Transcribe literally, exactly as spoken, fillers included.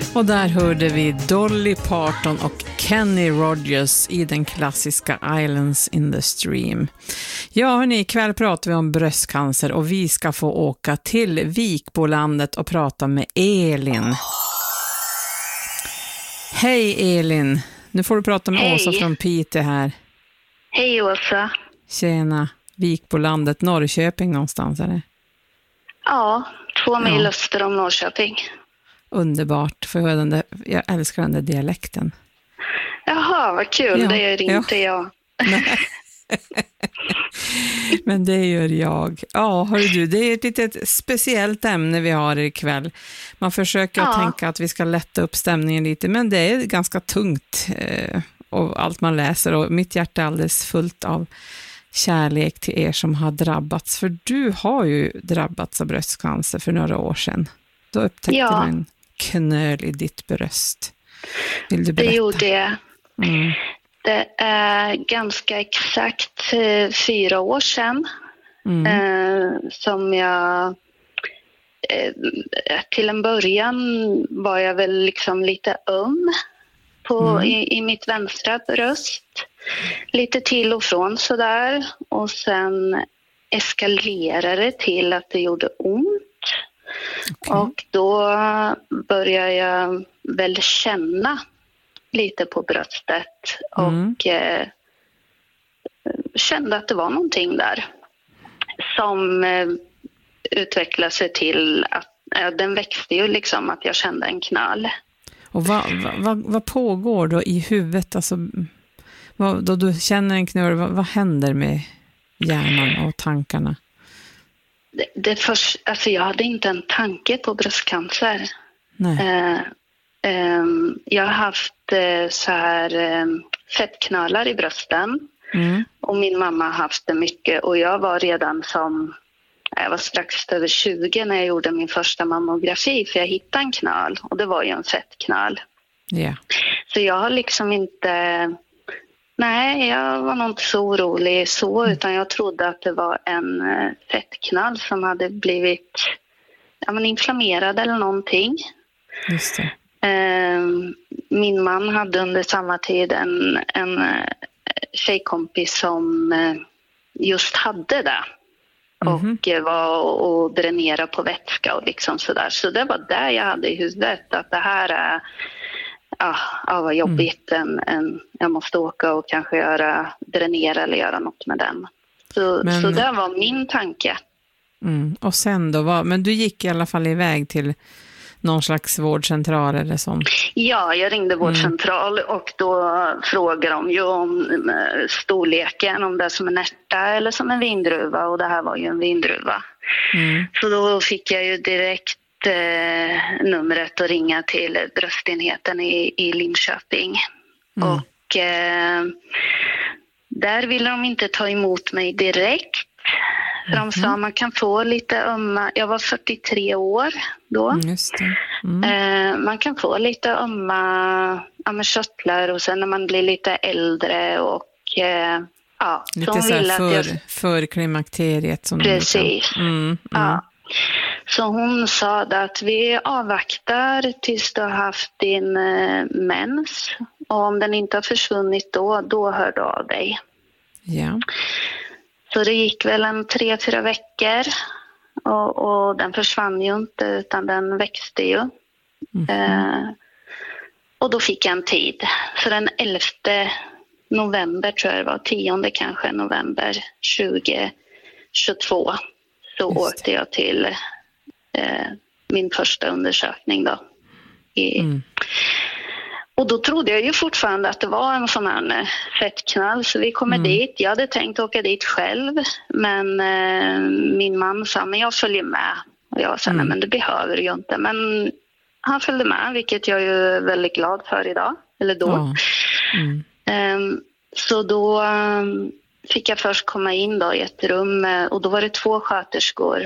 Och där hörde vi Dolly Parton och Kenny Rogers i den klassiska Islands in the Stream. Ja hörni, ikväll pratar vi om bröstcancer och vi ska få åka till Vikbolandet och prata med Elin. Hej Elin, nu får du prata med Hej. Åsa från Piteå här. Hej Åsa. Tjena, Vikbolandet, Norrköping någonstans är det? Ja, två mil ja. öster om Norrköping. Underbart, för jag, den där, jag älskar den där dialekten. Jaha, vad kul, ja, det gör inte ja. jag. Men det gör jag. Ja, hörru du, det är ett litet speciellt ämne vi har ikväll. Man försöker ja. tänka att vi ska lätta upp stämningen lite, men det är ganska tungt eh, och allt man läser. Och mitt hjärta är alldeles fullt av kärlek till er som har drabbats. För du har ju drabbats av bröstcancer för några år sedan. Då upptäckte ja. du en knöl i ditt bröst. Vill du berätta? Det gjorde jag. Mm. Det är ganska exakt eh, fyra år sedan mm. eh, som jag eh, till en början var jag väl liksom lite öm på, mm. i, i mitt vänstra bröst. Lite till och från sådär. Och sen eskalerade det till att det gjorde ont. Okay. Och då började jag väl känna lite på bröstet mm. och eh, kände att det var någonting där som eh, utvecklade sig till att eh, den växte ju liksom att jag kände en knall. Och vad, vad, vad pågår då i huvudet? Alltså, vad, då du känner en knöl, vad, vad händer med hjärnan och tankarna? Det, det först, alltså jag hade inte en tanke på bröstcancer. Nej. Eh, eh, jag har haft eh, så här eh, fettknölar i brösten. Mm. Och min mamma har haft det mycket. Och jag var redan som, jag var strax över tjugo när jag gjorde min första mammografi. För jag hittade en knöl och det var ju en fettknöl. Yeah. Så jag har liksom inte... Nej, jag var nog inte så orolig så, utan jag trodde att det var en fettknall som hade blivit ja, men inflammerad eller någonting. Just det. Min man hade under samma tid en, en tjejkompis som just hade det. Mm-hmm. Och var och dränera på vätska och liksom sådär. Så det var där jag hade i huvudet att det här är... Ja, ja, vad jobbigt. Mm. En, en, jag måste åka och kanske göra, dränera eller göra något med den. Så, men, så det var min tanke. Mm. Och sen då, vad, men du gick i alla fall iväg till någon slags vårdcentral eller sånt? Ja, jag ringde vårdcentral mm. och då frågade de ju om storleken, om det är som en ärta eller som en vindruva, och det här var ju en vindruva. Mm. Så då fick jag ju direkt Eh, numret att ringa till bröstenheten i, i Linköping. Mm. Och eh, där ville de inte ta emot mig direkt. För mm. de sa man kan få lite ömma, jag var fyrtiotre år då. Just det. Mm. Eh, man kan få lite ömma ja, med körtlar och sen när man blir lite äldre och eh, ja. Lite så, så här för, jag... för klimakteriet. Som Precis. Mm, mm. Ja. Så hon sa att vi avvaktar tills du har haft din eh, mens. Och om den inte har försvunnit då, då hör du av dig. Ja. Så det gick väl en tre, fyra veckor. Och, och den försvann ju inte utan den växte ju. Mm. Eh, och då fick jag en tid. Så den elfte november tror jag det var, tionde kanske november tjugohundratjugotvå. Så åkte jag till eh, min första undersökning då. I, mm. Och då trodde jag ju fortfarande att det var en sån här fettknall. Så vi kommer mm. dit. Jag hade tänkt åka dit själv. Men eh, min man sa, men jag följer med. Och jag sa, mm. nej men det behöver du ju inte. Men han följde med, vilket jag är väldigt glad för idag. Eller då. Ja. Mm. Eh, så då... fick jag först komma in då i ett rum och då var det två sköterskor